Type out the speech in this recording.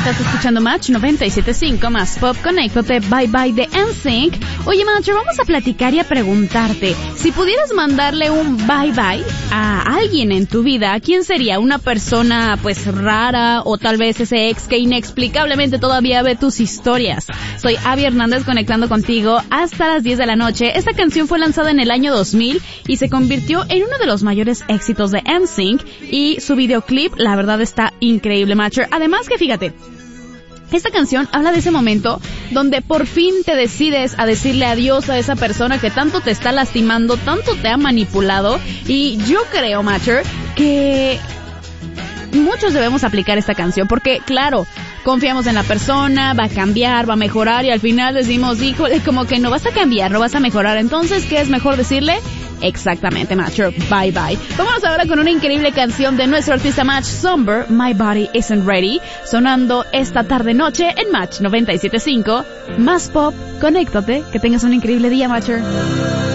Estás escuchando Match 97.5 más Pop. Conéctate, Bye Bye de NSYNC. Oye, Matcher, vamos a platicar y a preguntarte, si pudieras mandarle un bye bye a alguien en tu vida, ¿quién sería? ¿Una persona pues rara o tal vez ese ex que inexplicablemente todavía ve tus historias? Soy Abby Hernández conectando contigo hasta las 10 de la noche. Esta canción fue lanzada en el año 2000 y se convirtió en uno de los mayores éxitos de NSYNC y su videoclip, la verdad, está increíble, Matcher. Además que fíjate, esta canción habla de ese momento donde por fin te decides a decirle adiós a esa persona que tanto te está lastimando, tanto te ha manipulado, y yo creo, Matcher, que muchos debemos aplicar esta canción porque, claro, confiamos en la persona, va a cambiar, va a mejorar, y al final decimos, híjole, como que no vas a cambiar, no vas a mejorar. Entonces, ¿qué es mejor decirle? Exactamente, Matcher, bye bye. Vamos ahora con una increíble canción de nuestro artista Match, Somber, My Body Isn't Ready, sonando esta tarde noche en Match 97.5, más Pop. Conéctate, que tengas un increíble día, Matcher.